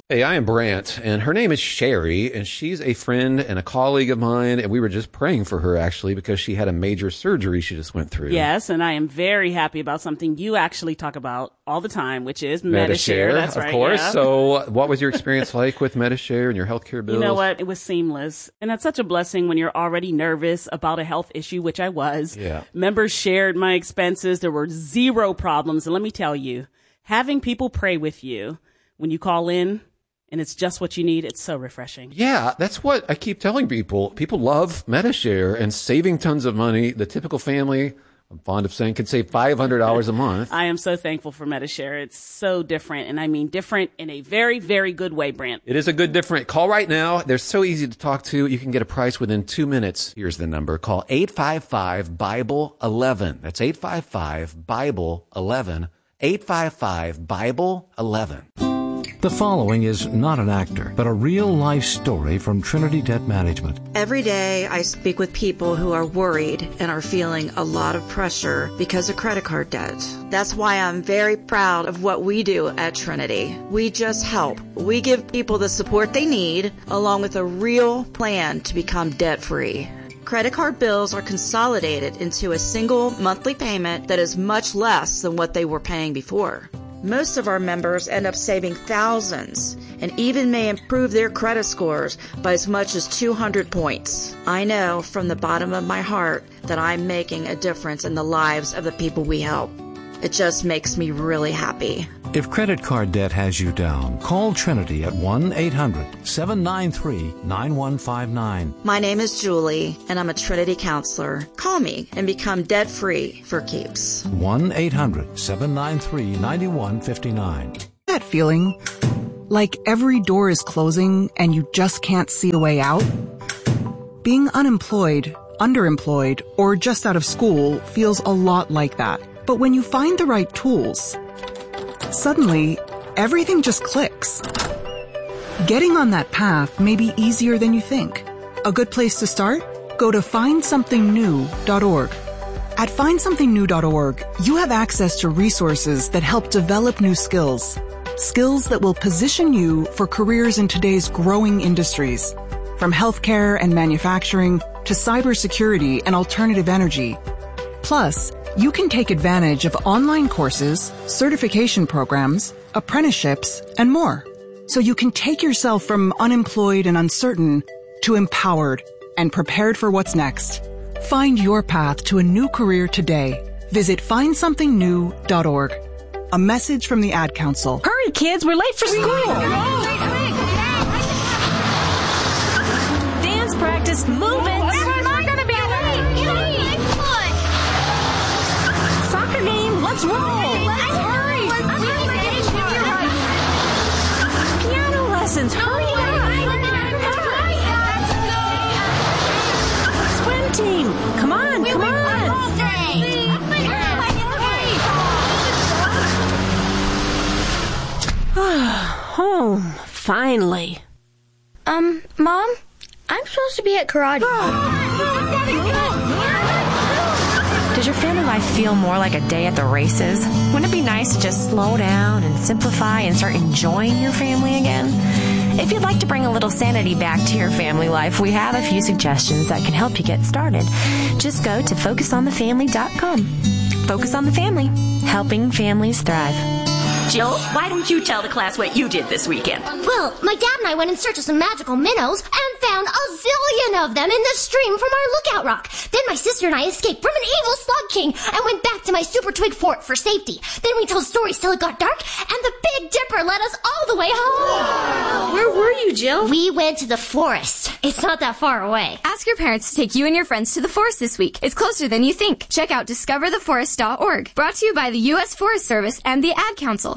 Hey, I am Brant, and her name is Sherry, and she's a friend and a colleague of mine, and we were just praying for her, actually, because she had a major surgery she just went through. Yes, and I am very happy about something you actually talk about all the time, which is Medi-Share. That's right, of course. Yeah. So what was your experience like with Medi-Share and your healthcare bills? You know what? It was seamless. And that's such a blessing when you're already nervous about a health issue, which I was. Yeah. Members shared my expenses. There were zero problems. And let me tell you, having people pray with you when you call in, and it's just what you need, it's so refreshing. Yeah, that's what I keep telling people. People love Medi-Share and saving tons of money. The typical family, I'm fond of saying, could save $500 a month. I am so thankful for Medi-Share. It's so different, and I mean different in a very, very good way, Brant. It is a good different. Call right now. They're so easy to talk to. You can get a price within 2 minutes. Here's the number. Call 855-BIBLE-11. That's 855-BIBLE-11. 855-BIBLE-11. The following is not an actor, but a real-life story from Trinity Debt Management. Every day I speak with people who are worried and are feeling a lot of pressure because of credit card debt. That's why I'm very proud of what we do at Trinity. We just help. We give people the support they need, along with a real plan to become debt-free. Credit card bills are consolidated into a single monthly payment that is much less than what they were paying before. Most of our members end up saving thousands and even may improve their credit scores by as much as 200 points. I know from the bottom of my heart that I'm making a difference in the lives of the people we help. It just makes me really happy. If credit card debt has you down, call Trinity at 1-800-793-9159. My name is Julie, and I'm a Trinity counselor. Call me and become debt-free for keeps. 1-800-793-9159. That feeling, like every door is closing and you just can't see a way out? Being unemployed, underemployed, or just out of school feels a lot like that. But when you find the right tools, suddenly, everything just clicks. Getting on that path may be easier than you think. A good place to start? Go to findsomethingnew.org. At findsomethingnew.org, you have access to resources that help develop new skills. Skills that will position you for careers in today's growing industries. From healthcare and manufacturing to cybersecurity and alternative energy. Plus, you can take advantage of online courses, certification programs, apprenticeships, and more. So you can take yourself from unemployed and uncertain to empowered and prepared for what's next. Find your path to a new career today. Visit findsomethingnew.org. A message from the Ad Council. Hurry, kids, we're late for school. Dance practice, move it. We're not going to be late. Soccer game, let's roll. Let's hurry. Piano lessons, hurry up. Swim team, come on, come on. Home, finally. Mom, I'm supposed to be at karate. Does your family life feel more like a day at the races? Wouldn't it be nice to just slow down and simplify and start enjoying your family again? If you'd like to bring a little sanity back to your family life, we have a few suggestions that can help you get started. Just go to focusonthefamily.com. Focus on the Family, helping families thrive. Jill, why don't you tell the class what you did this weekend? Well, my dad and I went in search of some magical minnows and found a zillion of them in the stream from our lookout rock. Then my sister and I escaped from an evil slug king and went back to my super twig fort for safety. Then we told stories till it got dark, and the Big Dipper led us all the way home. Wow. Where were you, Jill? We went to the forest. It's not that far away. Ask your parents to take you and your friends to the forest this week. It's closer than you think. Check out discovertheforest.org. Brought to you by the U.S. Forest Service and the Ad Council.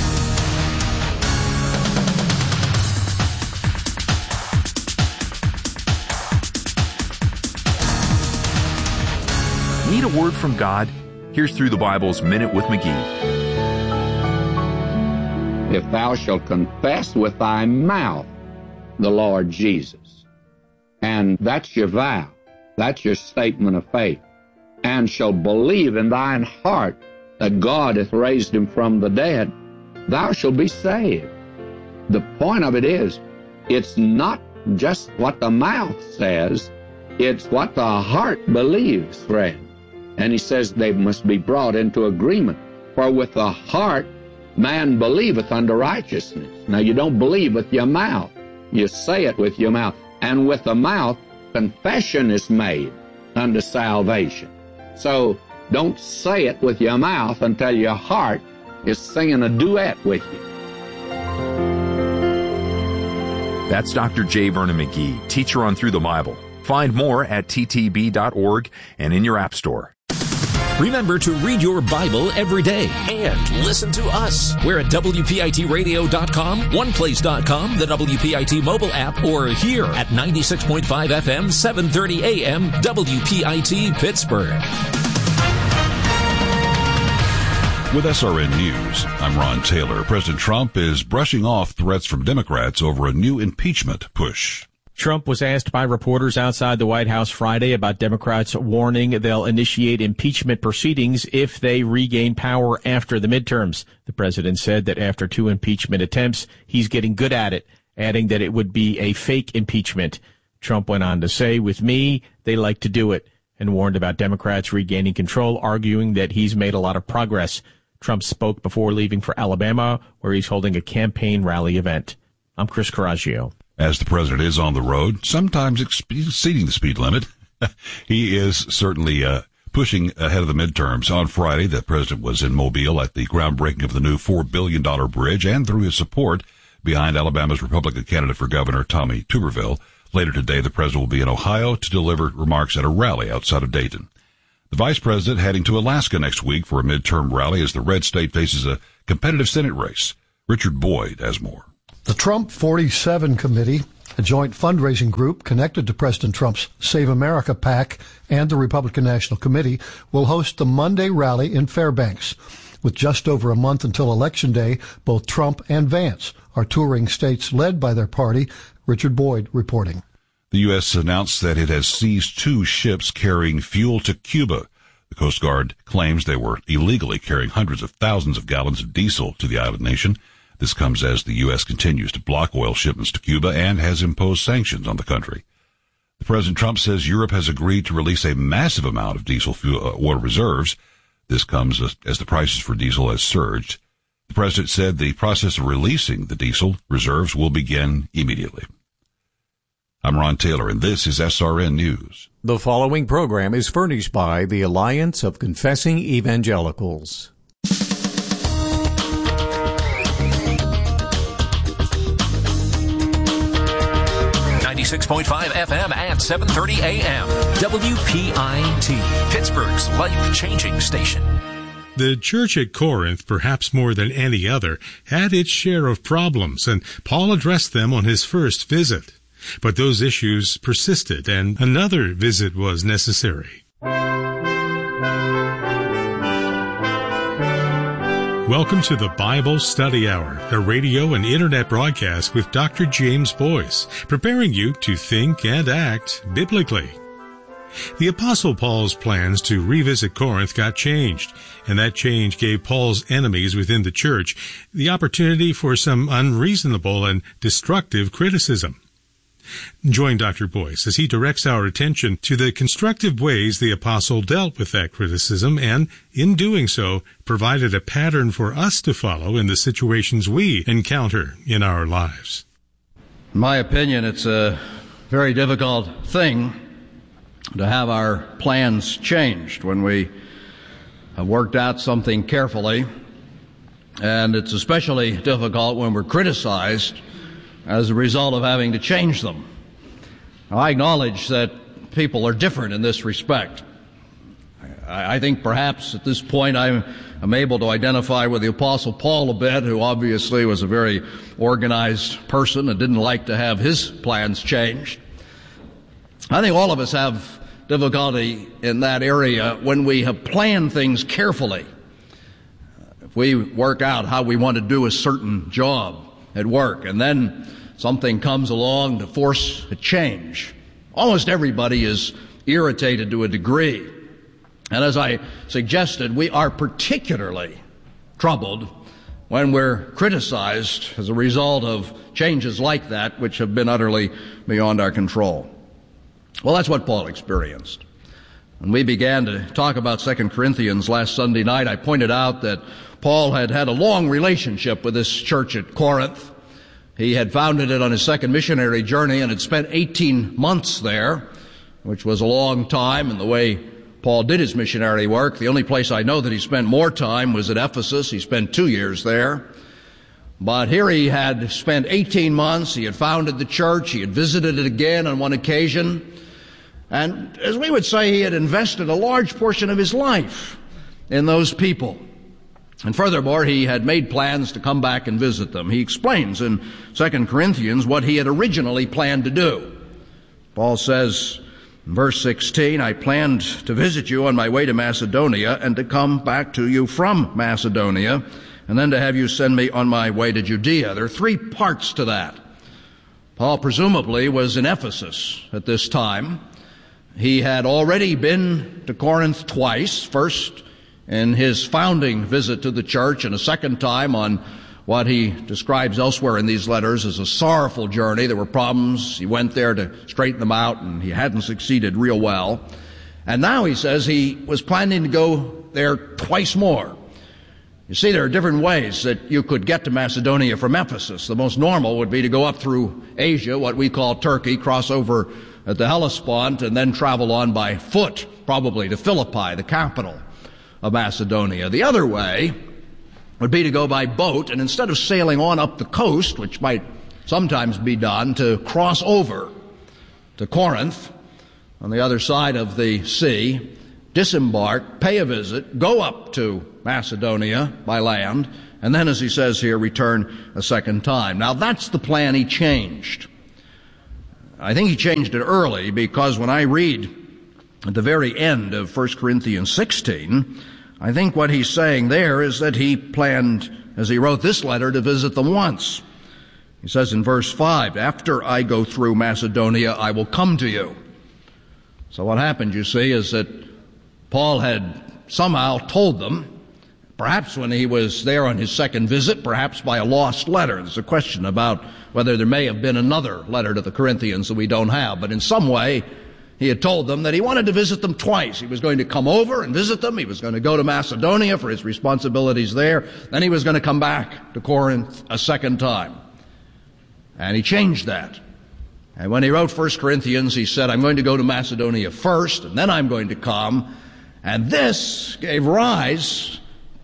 Need a word from God? Here's Through the Bible's Minute with McGee. If thou shalt confess with thy mouth the Lord Jesus, and that's your vow, that's your statement of faith, and shall believe in thine heart that God hath raised him from the dead, thou shalt be saved. the point of it is, it's not just what the mouth says, it's what the heart believes, friend. And he says they must be brought into agreement. For with the heart man believeth unto righteousness. Now you don't believe with your mouth. You say it with your mouth. And with the mouth, confession is made unto salvation. So don't say it with your mouth until your heart is singing a duet with you. That's Dr. J. Vernon McGee, teacher on Through the Bible. Find more at ttb.org and in your app store. Remember to read your Bible every day and listen to us. We're at WPITradio.com, OnePlace.com, the WPIT mobile app, or here at 96.5 FM, 730 AM, WPIT Pittsburgh. With SRN News, I'm Ron Taylor. President Trump is brushing off threats from Democrats over a new impeachment push. Trump was asked by reporters outside the White House Friday about Democrats warning they'll initiate impeachment proceedings if they regain power after the midterms. The president said that after 2 impeachment attempts, he's getting good at it, adding that it would be a fake impeachment. Trump went on to say, with me, they like to do it, and warned about Democrats regaining control, arguing that he's made a lot of progress. Trump spoke before leaving for Alabama, where he's holding a campaign rally event. I'm Chris Coraggio. As the president is on the road, sometimes exceeding the speed limit, he is certainly pushing ahead of the midterms. On Friday, the president was in Mobile at the groundbreaking of the new $4 billion bridge and through his support behind Alabama's Republican candidate for governor, Tommy Tuberville. Later today, the president will be in Ohio to deliver remarks at a rally outside of Dayton. The vice president heading to Alaska next week for a midterm rally as the red state faces a competitive Senate race. Richard Boyd has more. The Trump 47 Committee, a joint fundraising group connected to President Trump's Save America PAC and the Republican National Committee, will host the Monday rally in Fairbanks. With just over a month until Election Day, both Trump and Vance are touring states led by their party. Richard Boyd reporting. The U.S. announced that it has seized 2 ships carrying fuel to Cuba. The Coast Guard claims they were illegally carrying hundreds of thousands of gallons of diesel to the island nation. This comes as the U.S. continues to block oil shipments to Cuba and has imposed sanctions on the country. President Trump says Europe has agreed to release a massive amount of diesel fuel oil reserves. This comes as the prices for diesel has surged. The president said the process of releasing the diesel reserves will begin immediately. I'm Ron Taylor, and this is SRN News. The following program is furnished by the Alliance of Confessing Evangelicals. 96.5 FM and 730 AM. WPIT, Pittsburgh's life-changing station. The church at Corinth, perhaps more than any other, had its share of problems, and Paul addressed them on his first visit. But those issues persisted, and another visit was necessary. Welcome to the Bible Study Hour, a radio and internet broadcast with Dr. James Boyce, preparing you to think and act biblically. The Apostle Paul's plans to revisit Corinth got changed, and that change gave Paul's enemies within the church the opportunity for some unreasonable and destructive criticism. Join Dr. Boyce as he directs our attention to the constructive ways the apostle dealt with that criticism and, in doing so, provided a pattern for us to follow in the situations we encounter in our lives. In my opinion, it's a very difficult thing to have our plans changed when we have worked out something carefully, and it's especially difficult when we're criticized as a result of having to change them. Now, I acknowledge that people are different in this respect. I think perhaps at this point I'm able to identify with the Apostle Paul a bit, who obviously was a very organized person and didn't like to have his plans changed. I think all of us have difficulty in that area when we have planned things carefully. If we work out how we want to do a certain job at work, and then something comes along to force a change, almost everybody is irritated to a degree. And as I suggested, we are particularly troubled when we're criticized as a result of changes like that, which have been utterly beyond our control. Well, that's what Paul experienced. When we began to talk about 2 Corinthians last Sunday night, I pointed out that Paul had had a long relationship with this church at Corinth. He had founded it on his second missionary journey and had spent 18 months there, which was a long time in the way Paul did his missionary work. The only place I know that he spent more time was at Ephesus. He spent 2 years there. But here he had spent 18 months. He had founded the church. He had visited it again on one occasion. And as we would say, he had invested a large portion of his life in those people. And furthermore, he had made plans to come back and visit them. He explains in 2 Corinthians what he had originally planned to do. Paul says in verse 16, I planned to visit you on my way to Macedonia and to come back to you from Macedonia and then to have you send me on my way to Judea. There are 3 parts to that. Paul presumably was in Ephesus at this time. He had already been to Corinth twice, first in his founding visit to the church and a second time on what he describes elsewhere in these letters as a sorrowful journey. There were problems. He went there to straighten them out, and he hadn't succeeded real well. And now he says he was planning to go there twice more. You see, there are different ways that you could get to Macedonia from Ephesus. The most normal would be to go up through Asia, what we call Turkey, cross over at the Hellespont, and then travel on by foot, probably to Philippi, the capital of Macedonia. The other way would be to go by boat, and instead of sailing on up the coast, which might sometimes be done, to cross over to Corinth on the other side of the sea, disembark, pay a visit, go up to Macedonia by land, and then, as he says here, return a second time. Now, that's the plan he changed. I think he changed it early, because when I read at the very end of 1 Corinthians 16, I think what he's saying there is that he planned, as he wrote this letter, to visit them once. He says in verse 5, after I go through Macedonia, I will come to you. So what happened, you see, is that Paul had somehow told them, perhaps when he was there on his second visit, perhaps by a lost letter. There's a question about whether there may have been another letter to the Corinthians that we don't have. But in some way, he had told them that he wanted to visit them twice. He was going to come over and visit them. He was going to go to Macedonia for his responsibilities there. Then he was going to come back to Corinth a second time. And he changed that. And when he wrote 1 Corinthians, he said, I'm going to go to Macedonia first, and then I'm going to come. And this gave rise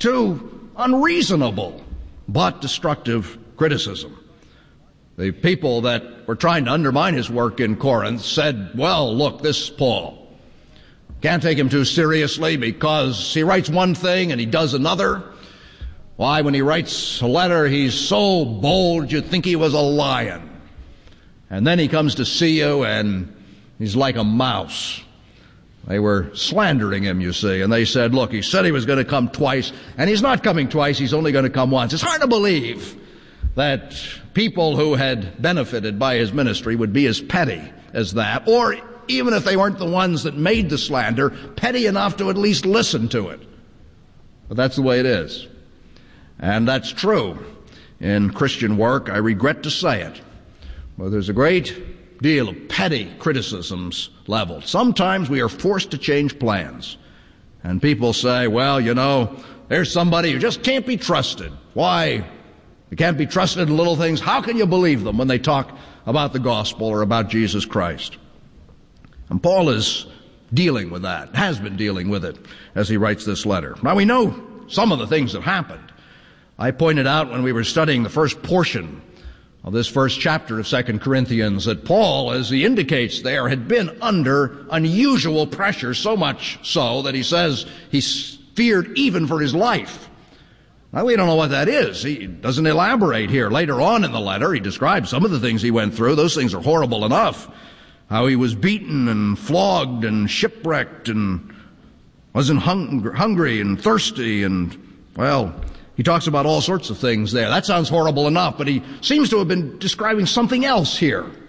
to unreasonable but destructive criticism. The people that were trying to undermine his work in Corinth said, well, look, this Paul, can't take him too seriously because he writes one thing and he does another. Why, when he writes a letter, he's so bold you'd think he was a lion. And then he comes to see you and he's like a mouse. They were slandering him, you see, and they said, look, he said he was going to come twice, and he's not coming twice, he's only going to come once. It's hard to believe that people who had benefited by his ministry would be as petty as that, or even if they weren't the ones that made the slander, petty enough to at least listen to it. But that's the way it is. And that's true in Christian work. I regret to say it. Well, there's a great deal of petty criticisms leveled. Sometimes we are forced to change plans. And people say, well, you know, there's somebody who just can't be trusted. Why? You can't be trusted in little things. How can you believe them when they talk about the gospel or about Jesus Christ? And Paul is dealing with that, has been dealing with it as he writes this letter. Now, we know some of the things that happened. I pointed out when we were studying the first portion of this first chapter of 2 Corinthians that Paul, as he indicates there, had been under unusual pressure, so much so that he says he feared even for his life. Now, we don't know what that is. He doesn't elaborate here. Later on in the letter, he describes some of the things he went through. Those things are horrible enough. How he was beaten and flogged and shipwrecked and wasn't hungry and thirsty and, well, he talks about all sorts of things there. That sounds horrible enough, but he seems to have been describing something else here.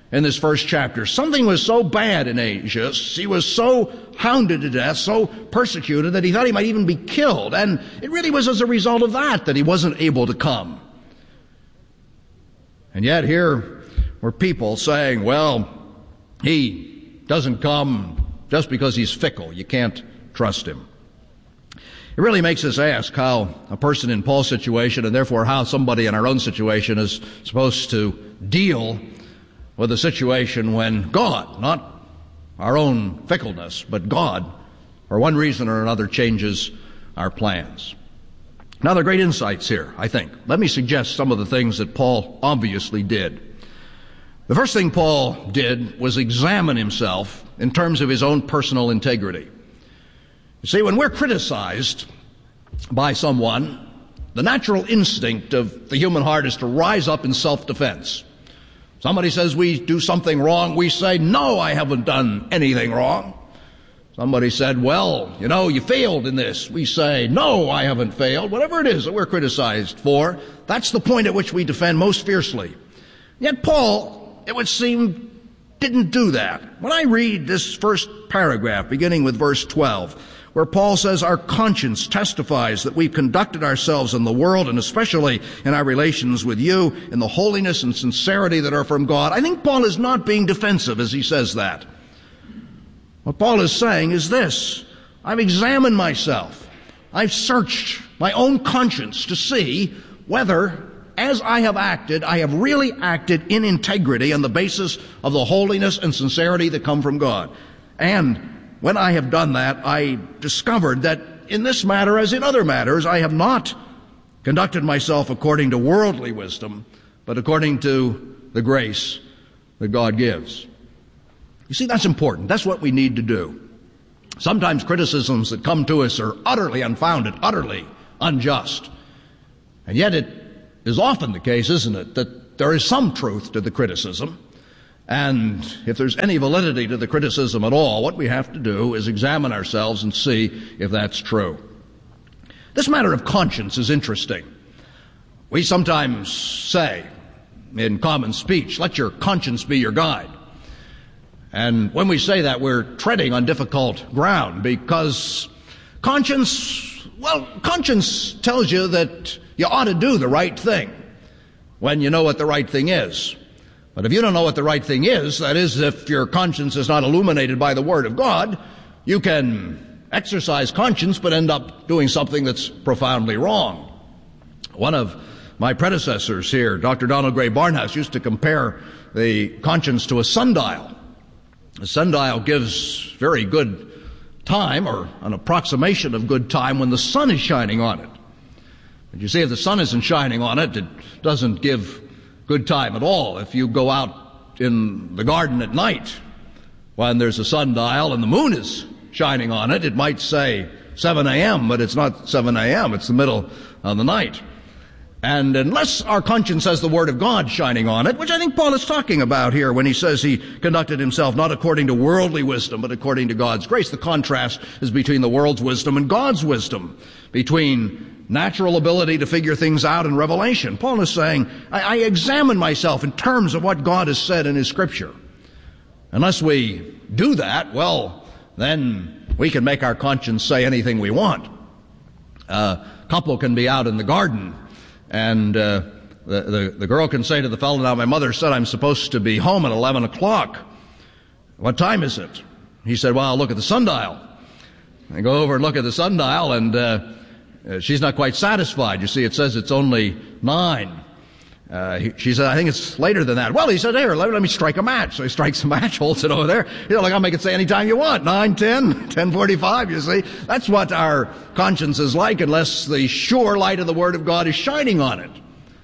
in this first chapter. Something was so bad in Asia, he was so hounded to death, so persecuted, that he thought he might even be killed. And it really was as a result of that he wasn't able to come. And yet here were people saying, well, he doesn't come just because he's fickle. You can't trust him. It really makes us ask how a person in Paul's situation, and therefore how somebody in our own situation, is supposed to deal with a situation when God, not our own fickleness, but God, for one reason or another, changes our plans. Now, there are great insights here, I think. Let me suggest some of the things that Paul obviously did. The first thing Paul did was examine himself in terms of his own personal integrity. You see, when we're criticized by someone, the natural instinct of the human heart is to rise up in self-defense. Somebody says we do something wrong, we say, no, I haven't done anything wrong. Somebody said, well, you failed in this. We say, no, I haven't failed. Whatever it is that we're criticized for, that's the point at which we defend most fiercely. Yet Paul, it would seem, didn't do that. When I read this first paragraph, beginning with verse 12, where Paul says our conscience testifies that we've conducted ourselves in the world, and especially in our relations with you, in the holiness and sincerity that are from God, I think Paul is not being defensive as he says that. What Paul is saying is this: I've examined myself. I've searched my own conscience to see whether, as I have really acted in integrity on the basis of the holiness and sincerity that come from God. And when I have done that, I discovered that in this matter, as in other matters, I have not conducted myself according to worldly wisdom, but according to the grace that God gives. You see, that's important. That's what we need to do. Sometimes criticisms that come to us are utterly unfounded, utterly unjust. And yet it is often the case, isn't it, that there is some truth to the criticism. And if there's any validity to the criticism at all, what we have to do is examine ourselves and see if that's true. This matter of conscience is interesting. We sometimes say in common speech, let your conscience be your guide. And when we say that, we're treading on difficult ground, because conscience tells you that you ought to do the right thing when you know what the right thing is. But if you don't know what the right thing is, that is, if your conscience is not illuminated by the Word of God, you can exercise conscience but end up doing something that's profoundly wrong. One of my predecessors here, Dr. Donald Gray Barnhouse, used to compare the conscience to a sundial. A sundial gives very good time, or an approximation of good time, when the sun is shining on it. But you see, if the sun isn't shining on it, it doesn't give good time at all. If you go out in the garden at night when there's a sundial and the moon is shining on it, it might say 7 a.m., but it's not 7 a.m., it's the middle of the night. And unless our conscience has the Word of God shining on it, which I think Paul is talking about here when he says he conducted himself not according to worldly wisdom, but according to God's grace. The contrast is between the world's wisdom and God's wisdom, between natural ability to figure things out and revelation. Paul is saying, I examine myself in terms of what God has said in His Scripture. Unless we do that, well, then we can make our conscience say anything we want. A couple can be out in the garden, and the girl can say to the fellow, now my mother said I'm supposed to be home at 11 o'clock. What time is it? He said, well, I'll look at the sundial. I go over and look at the sundial, and she's not quite satisfied. You see, it says it's only 9. She said, I think it's later than that. Well, he said, here, let me strike a match. So he strikes a match, holds it over there. I'll make it say any time you want. 9, 10, 10:45, you see. That's what our conscience is like unless the sure light of the Word of God is shining on it.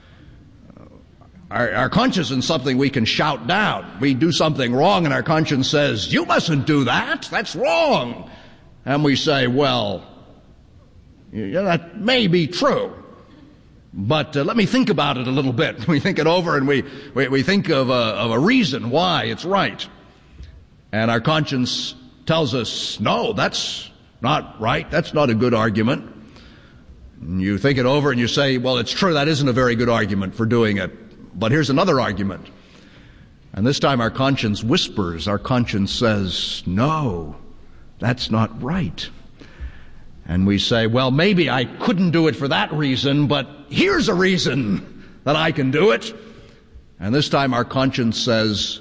Our conscience is something we can shout down. We do something wrong and our conscience says, you mustn't do that. That's wrong. And we say, well, that may be true, but let me think about it a little bit. We think it over and we think of a reason why it's right. And our conscience tells us, no, that's not right. That's not a good argument. And you think it over and you say, well, it's true, that isn't a very good argument for doing it. But here's another argument. And this time our conscience whispers, our conscience says, no, that's not right. And we say, well, maybe I couldn't do it for that reason, but here's a reason that I can do it. And this time our conscience says,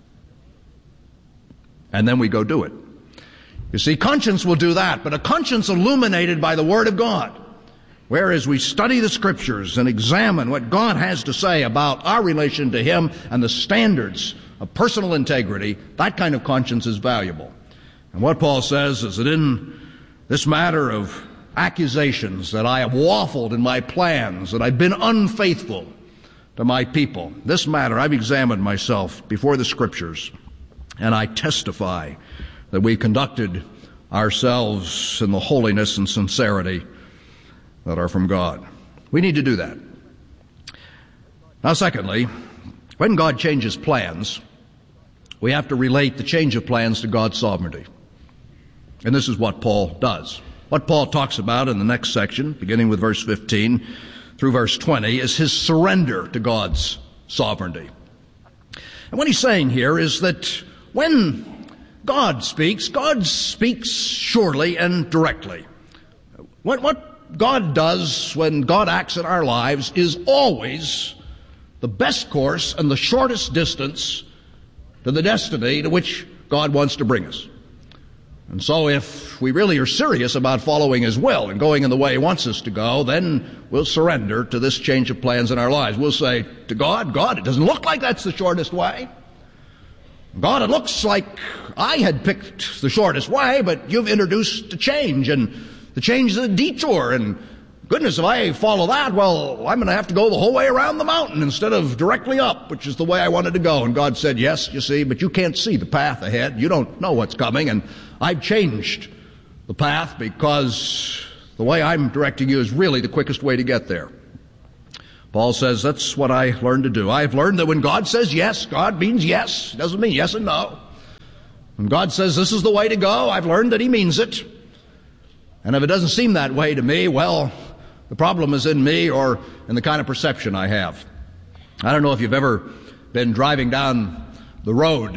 and then we go do it. You see, conscience will do that, but a conscience illuminated by the Word of God, whereas we study the Scriptures and examine what God has to say about our relation to Him and the standards of personal integrity, that kind of conscience is valuable. And what Paul says is that in this matter of accusations that I have waffled in my plans, that I've been unfaithful to my people, this matter I've examined myself before the Scriptures, and I testify that we conducted ourselves in the holiness and sincerity that are from God. We need to do that. Now, secondly, when God changes plans, we have to relate the change of plans to God's sovereignty. And this is what Paul does. What Paul talks about in the next section, beginning with verse 15 through verse 20, is his surrender to God's sovereignty. And what he's saying here is that when God speaks surely and directly. What God does when God acts in our lives is always the best course and the shortest distance to the destiny to which God wants to bring us. And so if we really are serious about following His will and going in the way He wants us to go, then we'll surrender to this change of plans in our lives. We'll say to God, God, it doesn't look like that's the shortest way. God, it looks like I had picked the shortest way, but you've introduced a change, and the change is a detour, and goodness, if I follow that, well, I'm going to have to go the whole way around the mountain instead of directly up, which is the way I wanted to go. And God said, yes, you see, but you can't see the path ahead. You don't know what's coming, and I've changed the path because the way I'm directing you is really the quickest way to get there. Paul says that's what I learned to do. I've learned that when God says yes, God means yes. It doesn't mean yes and no. When God says this is the way to go, I've learned that He means it. And if it doesn't seem that way to me, well, the problem is in me or in the kind of perception I have. I don't know if you've ever been driving down the road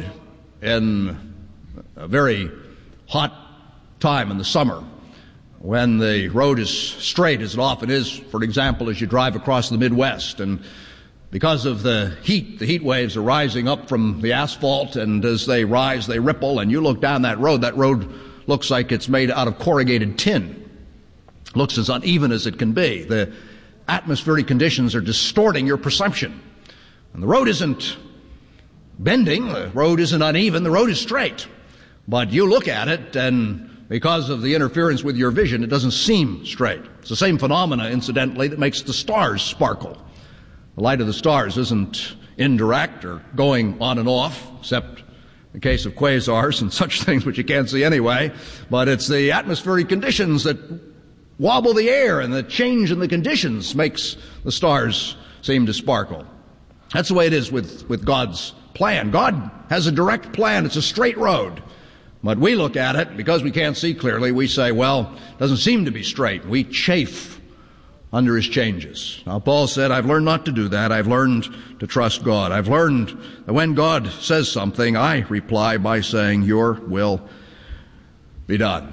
in a very hot time in the summer, when the road is straight, as it often is, for example, as you drive across the Midwest. And because of the heat waves are rising up from the asphalt, and as they rise, they ripple, and you look down that road looks like it's made out of corrugated tin. Looks as uneven as it can be. The atmospheric conditions are distorting your perception. And the road isn't bending, the road isn't uneven, the road is straight. But you look at it, and because of the interference with your vision, it doesn't seem straight. It's the same phenomena, incidentally, that makes the stars sparkle. The light of the stars isn't indirect or going on and off, except in the case of quasars and such things which you can't see anyway. But it's the atmospheric conditions that wobble the air, and the change in the conditions makes the stars seem to sparkle. That's the way it is with God's plan. God has a direct plan. It's a straight road. But we look at it, because we can't see clearly, we say, well, it doesn't seem to be straight. We chafe under His changes. Now, Paul said, I've learned not to do that. I've learned to trust God. I've learned that when God says something, I reply by saying, your will be done.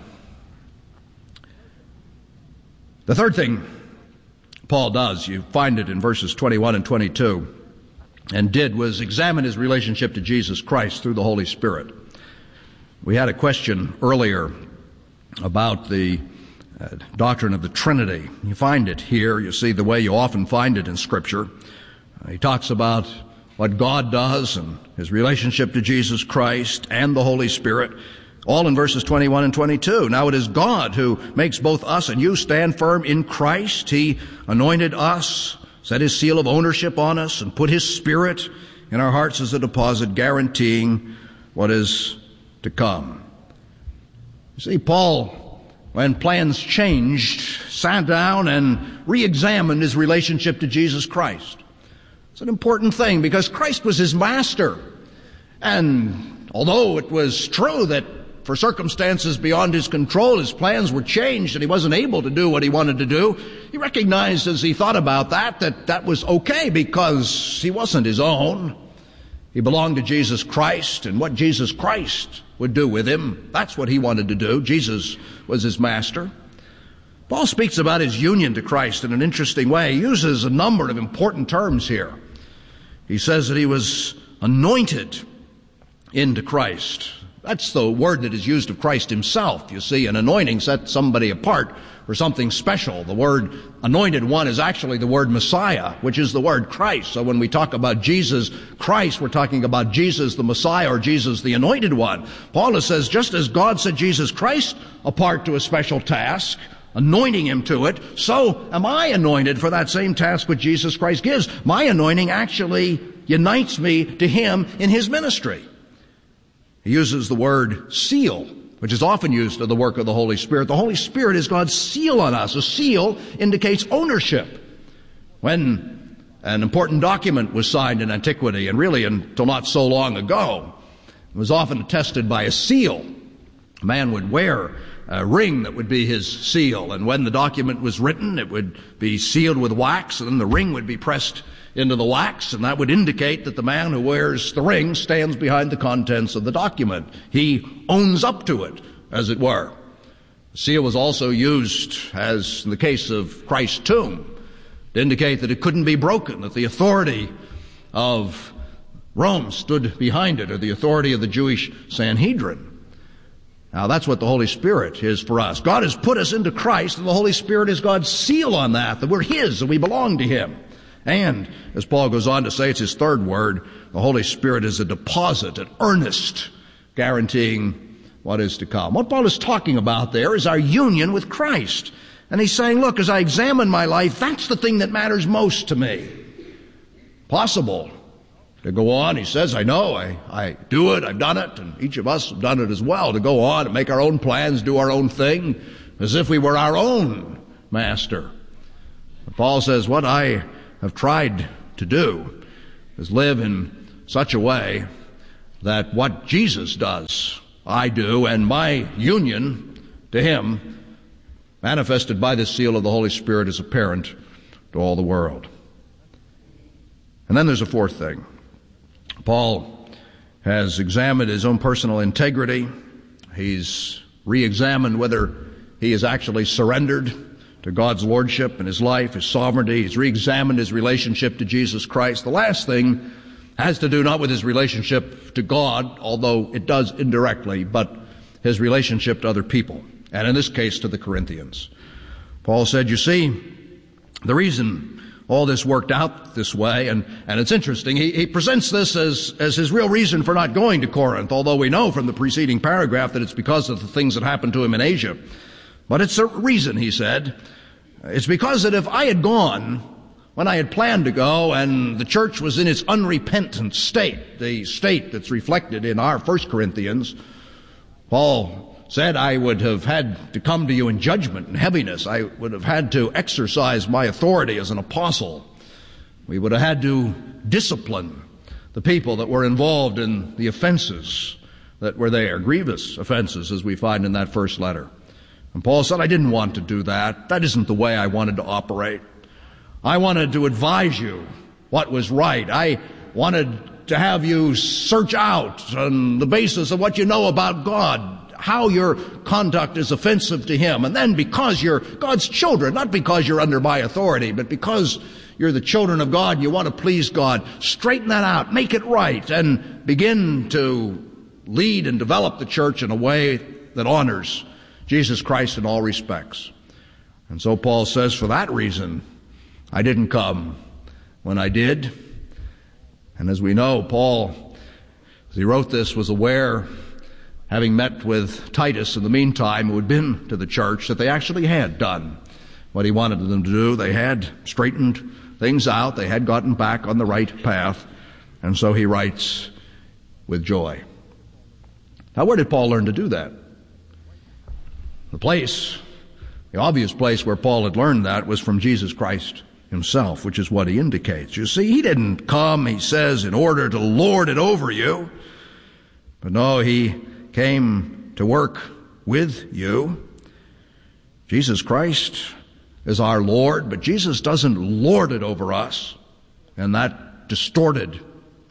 The third thing Paul does, you find it in verses 21 and 22, and did, was examine his relationship to Jesus Christ through the Holy Spirit. We had a question earlier about the doctrine of the Trinity. You find it here. You see the way you often find it in Scripture. He talks about what God does and His relationship to Jesus Christ and the Holy Spirit, all in verses 21 and 22. Now it is God who makes both us and you stand firm in Christ. He anointed us, set His seal of ownership on us, and put His Spirit in our hearts as a deposit, guaranteeing what is to come. You see, Paul, when plans changed, sat down and re-examined his relationship to Jesus Christ. It's an important thing, because Christ was his master. And although it was true that for circumstances beyond his control, his plans were changed and he wasn't able to do what he wanted to do, he recognized as he thought about that was okay, because he wasn't his own. He belonged to Jesus Christ, and what Jesus Christ would do with him, that's what he wanted to do. Jesus was his master. Paul speaks about his union to Christ in an interesting way. He uses a number of important terms here. He says that he was anointed into Christ. That's the word that is used of Christ himself. You see, an anointing sets somebody apart for something special. The word anointed one is actually the word Messiah, which is the word Christ. So when we talk about Jesus Christ, we're talking about Jesus the Messiah or Jesus the anointed one. Paul says, just as God set Jesus Christ apart to a special task, anointing him to it, so am I anointed for that same task which Jesus Christ gives. My anointing actually unites me to him in his ministry. He uses the word seal, which is often used of the work of the Holy Spirit. The Holy Spirit is God's seal on us. A seal indicates ownership. When an important document was signed in antiquity, and really until not so long ago, it was often attested by a seal. A man would wear a ring that would be his seal, and when the document was written, it would be sealed with wax, and then the ring would be pressed into the wax, and that would indicate that the man who wears the ring stands behind the contents of the document. He owns up to it, as it were. The seal was also used, as in the case of Christ's tomb, to indicate that it couldn't be broken, that the authority of Rome stood behind it, or the authority of the Jewish Sanhedrin. Now, that's what the Holy Spirit is for us. God has put us into Christ, and the Holy Spirit is God's seal on that we're his, and we belong to him. And, as Paul goes on to say, it's his third word, the Holy Spirit is a deposit, an earnest, guaranteeing what is to come. What Paul is talking about there is our union with Christ. And he's saying, look, as I examine my life, that's the thing that matters most to me. Possible to go on, he says, I know, I do it, I've done it, and each of us have done it as well, to go on and make our own plans, do our own thing, as if we were our own master. But Paul says, what I have tried to do is live in such a way that what Jesus does, I do, and my union to him, manifested by the seal of the Holy Spirit, is apparent to all the world. And then there's a fourth thing. Paul has examined his own personal integrity. He's re-examined whether he has actually surrendered to God's lordship in his life, his sovereignty. He's re-examined his relationship to Jesus Christ. The last thing has to do not with his relationship to God, although it does indirectly, but his relationship to other people, and in this case to the Corinthians. Paul said, you see, the reason all this worked out this way, and it's interesting, he presents this as his real reason for not going to Corinth, although we know from the preceding paragraph that it's because of the things that happened to him in Asia. But it's a reason, he said. It's because that if I had gone when I had planned to go, and the church was in its unrepentant state, the state that's reflected in our 1 Corinthians, Paul said, I would have had to come to you in judgment and heaviness. I would have had to exercise my authority as an apostle. We would have had to discipline the people that were involved in the offenses that were there, grievous offenses, as we find in that first letter. And Paul said, I didn't want to do that. That isn't the way I wanted to operate. I wanted to advise you what was right. I wanted to have you search out on the basis of what you know about God, how your conduct is offensive to him. And then because you're God's children, not because you're under my authority, but because you're the children of God, you want to please God, straighten that out, make it right, and begin to lead and develop the church in a way that honors Jesus Christ in all respects. And so Paul says, for that reason, I didn't come when I did. And as we know, Paul, as he wrote this, was aware, having met with Titus in the meantime, who had been to the church, that they actually had done what he wanted them to do. They had straightened things out. They had gotten back on the right path. And so he writes with joy. Now, where did Paul learn to do that? The obvious place where Paul had learned that was from Jesus Christ himself, which is what he indicates. You see, he didn't come, he says, in order to lord it over you. But no, he came to work with you. Jesus Christ is our Lord, but Jesus doesn't lord it over us in that distorted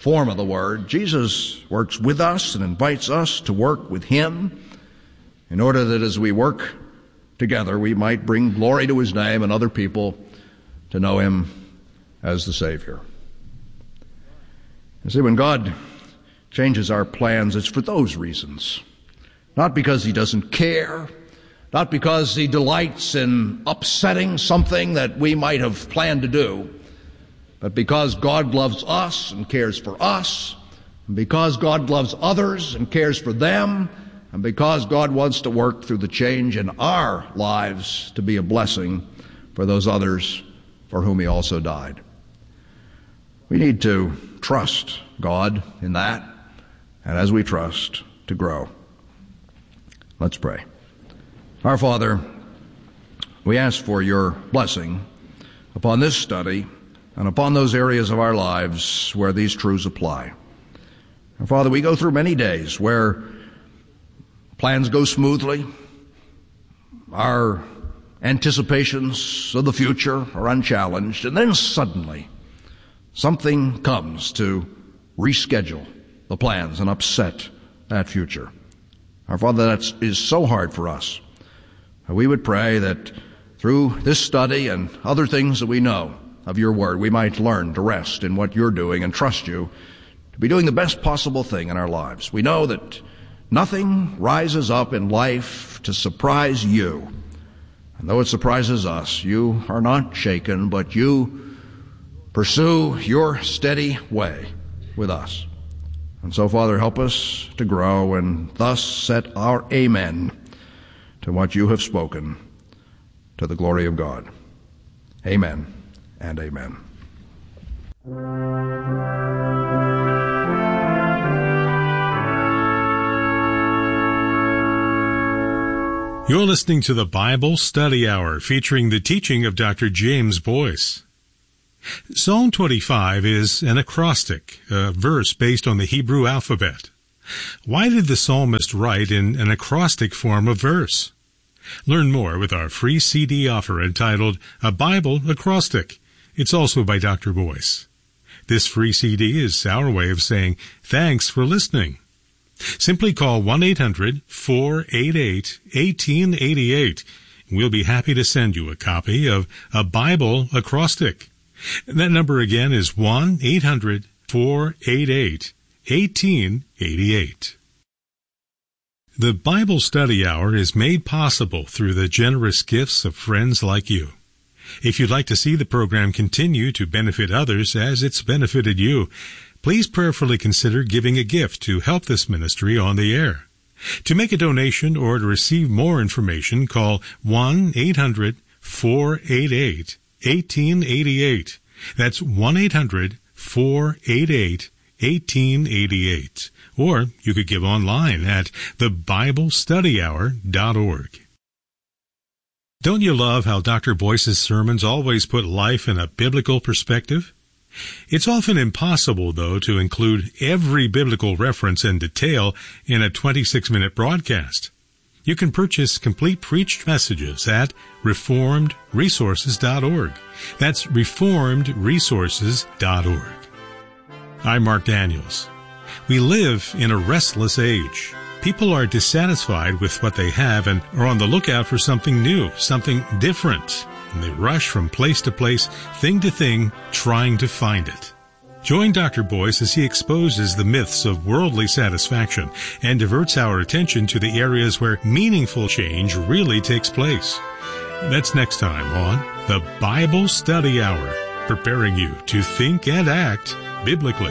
form of the word. Jesus works with us and invites us to work with him in order that as we work together, we might bring glory to his name and other people to know him as the Savior. You see, when God changes our plans, it's for those reasons. Not because he doesn't care, not because he delights in upsetting something that we might have planned to do, but because God loves us and cares for us, and because God loves others and cares for them, and because God wants to work through the change in our lives to be a blessing for those others for whom he also died. We need to trust God in that, and as we trust, to grow. Let's pray. Our Father, we ask for your blessing upon this study and upon those areas of our lives where these truths apply. And Father, we go through many days where plans go smoothly, our anticipations of the future are unchallenged, and then suddenly something comes to reschedule the plans and upset that future. Our Father, that is so hard for us. We would pray that through this study and other things that we know of your word, we might learn to rest in what you're doing and trust you to be doing the best possible thing in our lives. We know that nothing rises up in life to surprise you. And though it surprises us, you are not shaken, but you pursue your steady way with us. And so, Father, help us to grow and thus set our amen to what you have spoken to the glory of God. Amen and amen. You're listening to the Bible Study Hour, featuring the teaching of Dr. James Boyce. Psalm 25 is an acrostic, a verse based on the Hebrew alphabet. Why did the psalmist write in an acrostic form of verse? Learn more with our free CD offer entitled A Bible Acrostic. It's also by Dr. Boyce. This free CD is our way of saying thanks for listening. Simply call 1-800-488-1888. We'll be happy to send you a copy of A Bible Acrostic. That number again is 1-800-488-1888. The Bible Study Hour is made possible through the generous gifts of friends like you. If you'd like to see the program continue to benefit others as it's benefited you, please prayerfully consider giving a gift to help this ministry on the air. To make a donation or to receive more information, call 1-800-488-1888. That's 1-800-488-1888. Or you could give online at thebiblestudyhour.org. Don't you love how Dr. Boyce's sermons always put life in a biblical perspective? It's often impossible, though, to include every biblical reference and detail in a 26-minute broadcast. You can purchase complete preached messages at reformedresources.org. That's reformedresources.org. I'm Mark Daniels. We live in a restless age. People are dissatisfied with what they have and are on the lookout for something new, something different. And they rush from place to place, thing to thing, trying to find it. Join Dr. Boyce as he exposes the myths of worldly satisfaction and diverts our attention to the areas where meaningful change really takes place. That's next time on the Bible Study Hour, preparing you to think and act biblically.